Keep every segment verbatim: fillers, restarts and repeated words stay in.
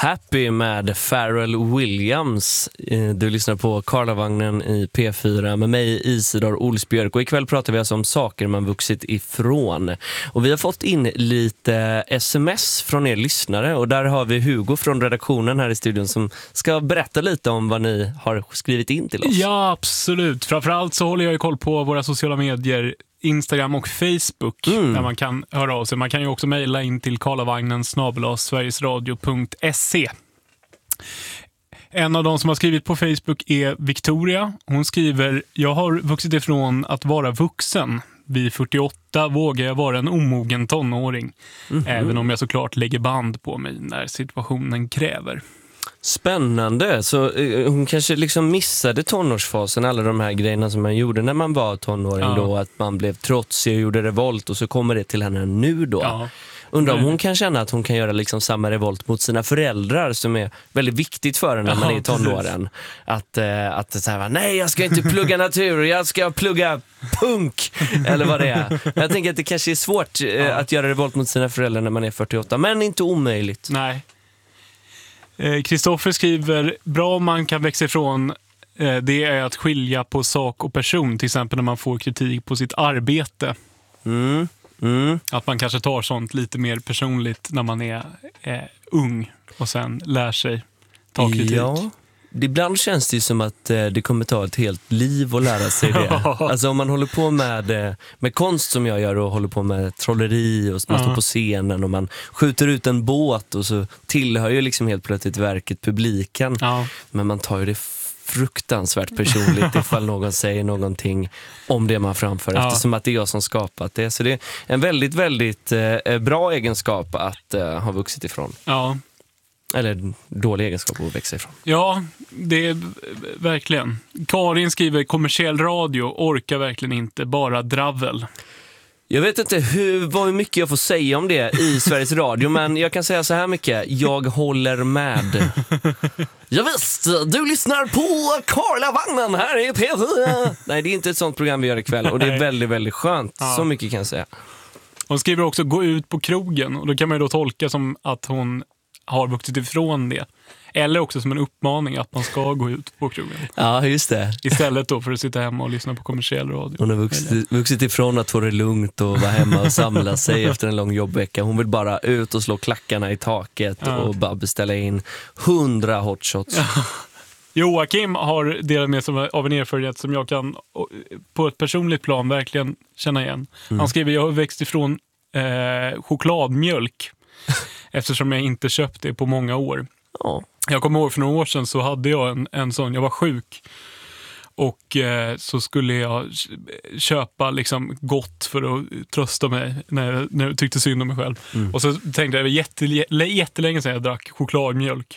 Happy med Pharrell Williams. Du lyssnar på Karlavagnen i P fyra med mig, Isidor Olsbjörk. Och ikväll pratar vi alltså om saker man vuxit ifrån. Och vi har fått in lite sms från er lyssnare. Och där har vi Hugo från redaktionen här i studion som ska berätta lite om vad ni har skrivit in till oss. Ja, absolut. Framförallt så håller jag ju koll på våra sociala medier, Instagram och Facebook, mm. där man kan höra av sig. Man kan ju också mejla in till karlavagnen snabel-a sverigesradio punkt se. En av de som har skrivit på Facebook är Victoria. Hon skriver: jag har vuxit ifrån att vara vuxen. Vid fyrtioåtta vågar jag vara en omogen tonåring. Mm-hmm. Även om jag såklart lägger band på mig när situationen kräver. Spännande, så uh, hon kanske liksom missade tonårsfasen, alla de här grejerna som man gjorde när man var tonåring, ja. Då att man blev trotsig och gjorde revolt, och så kommer det till henne nu då. Ja. Undrar om hon kan känna att hon kan göra liksom samma revolt mot sina föräldrar, som är väldigt viktigt för henne när man ja, är i tonåren. Att, uh, att så här, nej, jag ska inte plugga natur, jag ska plugga punk, eller vad det är. Jag tänker att det kanske är svårt uh, ja. att göra revolt mot sina föräldrar när man är fyrtioåtta, men inte omöjligt. Nej. Kristoffer skriver: bra om man kan växa ifrån eh, det är att skilja på sak och person, till exempel när man får kritik på sitt arbete. Mm. Mm. Att man kanske tar sånt lite mer personligt när man är eh, ung och sen lär sig ta kritik. Ja. Ibland känns det ju som att eh, det kommer ta ett helt liv att lära sig det. Alltså om man håller på med, eh, med konst som jag gör, och håller på med trolleri och man uh-huh. står på scenen och man skjuter ut en båt, och så tillhör ju liksom helt plötsligt verket publiken. Uh-huh. Men man tar ju det fruktansvärt personligt ifall någon säger någonting om det man framför, uh-huh. eftersom att det är jag som skapat det. Så det är en väldigt, väldigt eh, bra egenskap att eh, ha vuxit ifrån. Ja. Uh-huh. Eller dålig egenskap att växa ifrån. Ja, det är verkligen. Karin skriver: kommersiell radio orkar verkligen inte, bara dravel. Jag vet inte hur, vad mycket jag får säga om det i Sveriges Radio, men jag kan säga så här mycket: jag håller med. Ja visst, du lyssnar på Karlavagnen här i P fyra. Nej, det är inte ett sånt program vi gör ikväll, och det är väldigt, väldigt skönt. Ja. Så mycket kan jag säga. Hon skriver också: gå ut på krogen, och då kan man ju då tolka som att hon har vuxit ifrån det. Eller också som en uppmaning att man ska gå ut på krogen. Ja, just det. Istället då för att sitta hemma och lyssna på kommersiell radio. Hon har vuxit, vuxit ifrån att få det lugnt och vara hemma och samla sig efter en lång jobbvecka. Hon vill bara ut och slå klackarna i taket, ja. Och bara beställa in hundra hotshots. Ja. Joakim har delat med sig av en erfarenhet som jag kan på ett personligt plan verkligen känna igen. Mm. Han skriver: jag har växt ifrån eh, chokladmjölk. Eftersom jag inte köpt det på många år. Oh. Jag kommer ihåg för några år sedan så hade jag en, en sån, jag var sjuk. Och eh, så skulle jag köpa liksom gott för att trösta mig när jag, när jag tyckte synd om mig själv. Mm. Och så tänkte jag, det var jätte, jättelänge sedan jag drack chokladmjölk.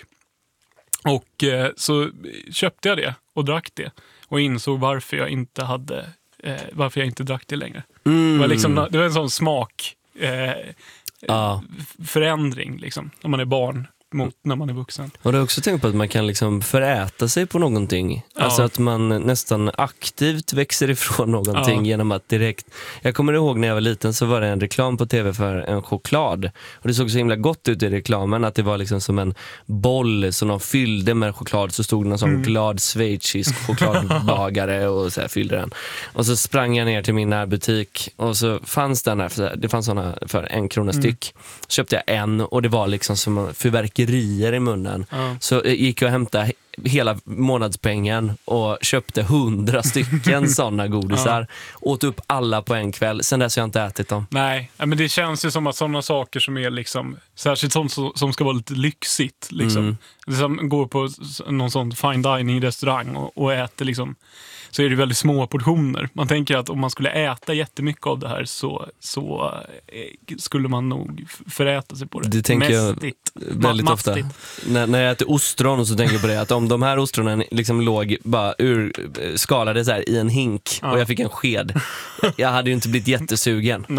Och eh, så köpte jag det och drack det. Och insåg varför jag inte hade, eh, varför jag inte drack det längre. Mm. Det var liksom, det var en sån smak... Eh, Ja. förändring liksom, när man är barn mot när man är vuxen. Och du har också tänkt på att man kan liksom föräta sig på någonting. Ja. Alltså att man nästan aktivt växer ifrån någonting, ja. Genom att direkt... Jag kommer ihåg när jag var liten så var det en reklam på tv för en choklad. Och det såg så himla gott ut i reklamen, att det var liksom som en boll som de fyllde med choklad. Så stod det någon sån mm. glad schweizisk chokladbagare och så här fyllde den. Och så sprang jag ner till min närbutik, och så fanns den här, det fanns såna för en krona styck. Mm. Så köpte jag en, och det var liksom som fyrverkerier i munnen. Ja. Så gick jag och hämtade hela månadspengen och köpte hundra stycken sådana godisar. Ja. Åt upp alla på en kväll. Sen dess har jag inte ätit dem. Nej, men det känns ju som att sådana saker som är liksom, särskilt som, som ska vara lite lyxigt liksom. Mm. Liksom går på någon sån fine dining restaurang och, och äter liksom, så är det väldigt små portioner. Man tänker att om man skulle äta jättemycket av det här så, så eh, skulle man nog föräta sig på det. Det tänker jag väldigt ofta. När, när jag äter ostron, och så tänker jag på det, att om de här ostronen liksom låg bara ur, skalade så här i en hink, ja. Och jag fick en sked, jag hade ju inte blivit jättesugen. Nej.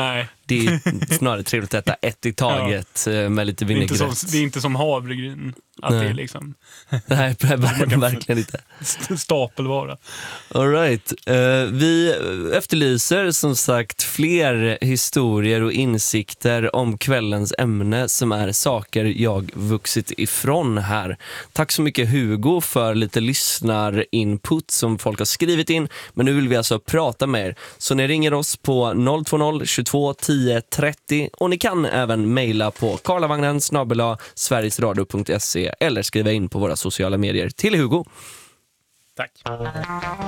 Det är snarare trevligt att äta ett i taget ja. med lite vinägrett. Det är inte som, det är inte som havregryn. Att det är liksom... Nej, verkligen inte. Stapelvara. All right. Uh, vi efterlyser som sagt fler historier och insikter om kvällens ämne som är saker jag vuxit ifrån här. Tack så mycket Hugo för lite lyssnarinput som folk har skrivit in. Men nu vill vi alltså prata med er. Så ni ringer oss på noll två noll tjugotvå tio trettio och ni kan även mejla på karlavagnen snabel-a sverigesradio punkt se eller skriva in på våra sociala medier till Hugo. Tack.